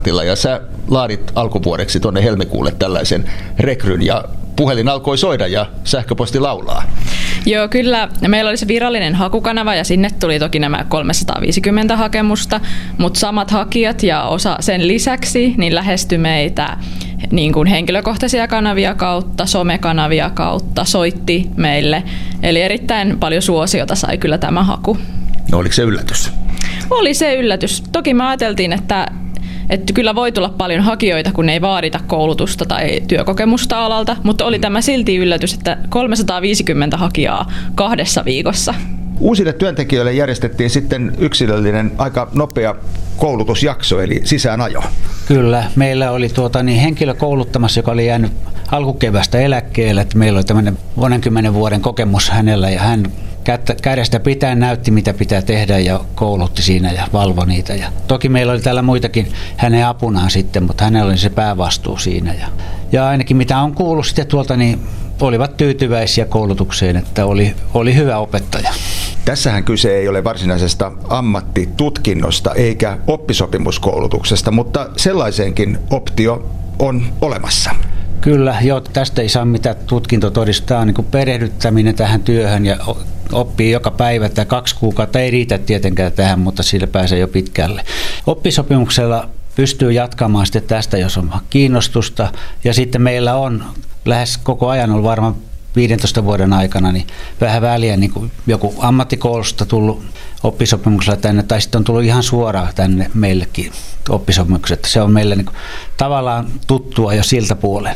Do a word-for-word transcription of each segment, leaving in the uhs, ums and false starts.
Ja sä laadit alkuvuodeksi tuonne helmikuulle tällaisen rekryn ja puhelin alkoi soida ja sähköposti laulaa. Joo, kyllä. Meillä oli se virallinen hakukanava ja sinne tuli toki nämä kolmesataaviisikymmentä hakemusta, mutta samat hakijat ja osa sen lisäksi niin lähestyi meitä niin kuin henkilökohtaisia kanavia kautta, somekanavia kautta, soitti meille. Eli erittäin paljon suosiota sai kyllä tämä haku. No oliko se yllätys? Oli se yllätys. Toki me ajateltiin, että Että kyllä voi tulla paljon hakijoita, kun ei vaadita koulutusta tai työkokemusta alalta, mutta oli tämä silti yllätys, että kolmesataaviisikymmentä hakijaa kahdessa viikossa. Uusille työntekijöille järjestettiin sitten yksilöllinen aika nopea koulutusjakso, eli sisäänajo. Kyllä, meillä oli tuota, niin henkilö kouluttamassa, joka oli jäänyt alkukevästä eläkkeelle. Että meillä oli tämmöinen monenkymmenen vuoden kokemus hänellä ja hän kädestä pitää näytti, mitä pitää tehdä ja koulutti siinä ja valvoi niitä. Ja toki meillä oli täällä muitakin hänen apunaan sitten, mutta hänellä oli se päävastuu siinä. Ja, ja ainakin mitä on kuullut sitten tuolta, niin olivat tyytyväisiä koulutukseen, että oli, oli hyvä opettaja. Tässähän kyse ei ole varsinaisesta ammattitutkinnosta eikä oppisopimuskoulutuksesta, mutta sellaiseenkin optio on olemassa. Kyllä, joo, tästä ei saa mitään tutkintotodistaa, niin kuin perehdyttäminen tähän työhön ja oppii joka päivä, että kaksi kuukautta ei riitä tietenkään tähän, mutta sillä pääsee jo pitkälle. Oppisopimuksella pystyy jatkamaan sitten tästä, jos on kiinnostusta, ja sitten meillä on lähes koko ajan ollut varmaan viidentoista vuoden aikana niin vähän väliä niin kuin joku ammattikoulusta tullut oppisopimuksella tänne, tai sitten on tullut ihan suoraan tänne meillekin oppisopimukset. Se on meille niin kuin tavallaan tuttua jo siltä puolen.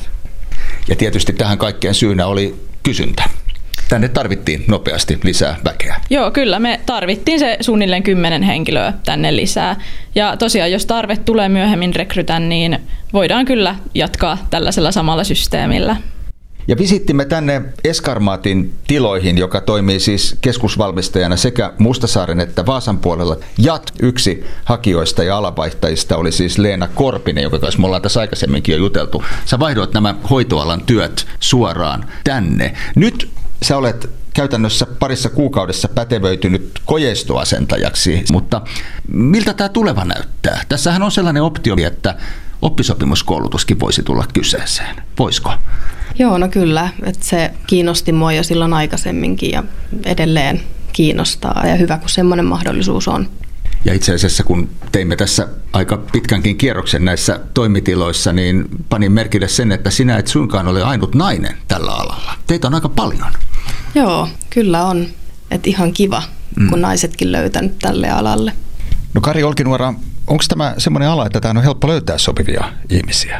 Ja tietysti tähän kaikkeen syynä oli kysyntä. Tänne tarvittiin nopeasti lisää väkeä. Joo, kyllä me tarvittiin se suunnilleen kymmenen henkilöä tänne lisää. Ja tosiaan, jos tarve tulee myöhemmin rekrytän, niin voidaan kyllä jatkaa tällaisella samalla systeemillä. Ja visittimme tänne Eskarmaatin tiloihin, joka toimii siis keskusvalmistajana sekä Mustasaaren että Vaasan puolella. Ja yksi hakijoista ja alavaihtajista oli siis Leena Korpinen, jonka kanssa me ollaan tässä aikaisemminkin jo juteltu. Sä vaihdoit nämä hoitoalan työt suoraan tänne. Nyt sä olet käytännössä parissa kuukaudessa pätevöitynyt kojeistoasentajaksi, mutta miltä tämä tuleva näyttää? Tässähän on sellainen optio, että oppisopimuskoulutuskin voisi tulla kyseeseen. Voisiko? Joo, no kyllä. Että se kiinnosti mua jo silloin aikaisemminkin ja edelleen kiinnostaa ja hyvä, kun semmoinen mahdollisuus on. Ja itse asiassa kun teimme tässä aika pitkänkin kierroksen näissä toimitiloissa, niin panin merkille sen, että sinä et suinkaan ole ainut nainen tällä alalla. Teitä on aika paljon. Joo, kyllä on. Että ihan kiva, mm. kun naisetkin löytänyt tälle alalle. No Kari Olkinuora, onko tämä semmoinen ala, että tämä on helppo löytää sopivia ihmisiä?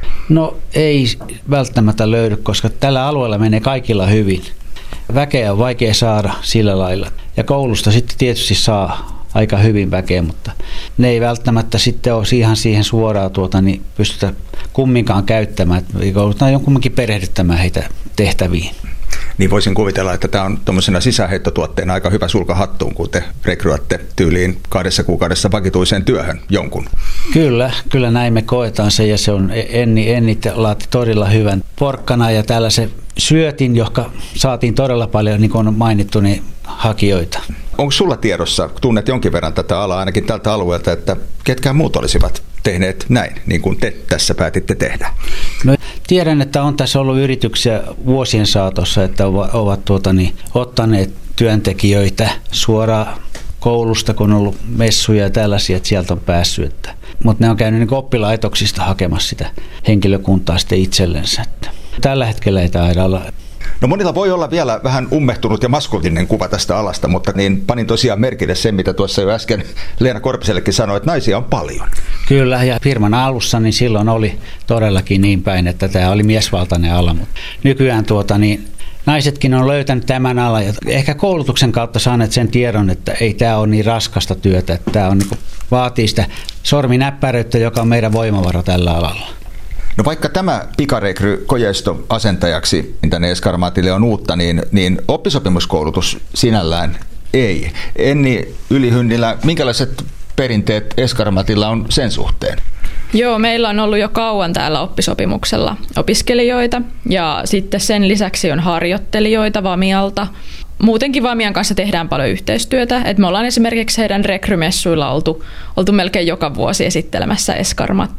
No ei välttämättä löydy, koska tällä alueella menee kaikilla hyvin. Väkeä on vaikea saada sillä lailla. Ja koulusta sitten tietysti saa aika hyvin väkeä, mutta ne ei välttämättä sitten ole ihan siihen suoraan tuota, niin pystytä kumminkaan käyttämään. Joudutaan jonkunkin perehdyttämään heitä tehtäviin. Niin voisin kuvitella, että tämä on tuommoisena sisäänheittotuotteena aika hyvä sulka hattuun, kun te rekryätte tyyliin kahdessa kuukaudessa vakituiseen työhön jonkun. Kyllä, kyllä näin me koetaan se, ja se on Enni, Enni laati todella hyvän porkkana ja tällaisen syötin, joka saatiin todella paljon, niin kuin on mainittu, niin hakijoita. Onko sulla tiedossa, tunnet jonkin verran tätä alaa ainakin tältä alueelta, että ketkään muut olisivat tehneet näin, niin kuin te tässä päätitte tehdä? No, tiedän, että on tässä ollut yrityksiä vuosien saatossa, että ovat tuota, niin, ottaneet työntekijöitä suoraan koulusta, kun on ollut messuja ja tällaisia, että sieltä on päässyt. Että, mutta ne on käynyt niin oppilaitoksista hakemassa sitä henkilökuntaa sitten itsellensä. Että tällä hetkellä ei taida olla. No monilla voi olla vielä vähän ummehtunut ja maskuliininen kuva tästä alasta, mutta niin panin tosiaan merkille sen, mitä tuossa jo äsken Leena Korpisellekin sanoi, että naisia on paljon. Kyllä, ja firman alussa niin silloin oli todellakin niin päin, että tämä oli miesvaltainen ala, mutta nykyään tuota, niin naisetkin on löytänyt tämän alan ja ehkä koulutuksen kautta saaneet sen tiedon, että ei tämä ole niin raskasta työtä, että tämä on, niin kuin, vaatii sitä sorminäppäryyttä, joka on meidän voimavara tällä alalla. No vaikka tämä pikarekry kojeistoasentajaksi tänne Eskarmaatille on uutta, niin, niin oppisopimuskoulutus sinällään ei. Enni Ylihynnilä, minkälaiset perinteet Eskarmaatilla on sen suhteen? Joo, meillä on ollut jo kauan täällä oppisopimuksella opiskelijoita ja sitten sen lisäksi on harjoittelijoita Vamialta. Muutenkin Vamian kanssa tehdään paljon yhteistyötä. Et me ollaan esimerkiksi heidän rekrymessuilla oltu, oltu melkein joka vuosi esittelemässä Eskarmattia.